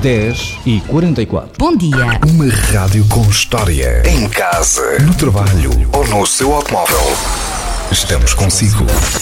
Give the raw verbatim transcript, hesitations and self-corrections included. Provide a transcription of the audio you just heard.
dez e quarenta e quatro. Bom dia. Uma rádio com história. Em casa, no trabalho ou no seu automóvel. Estamos consigo.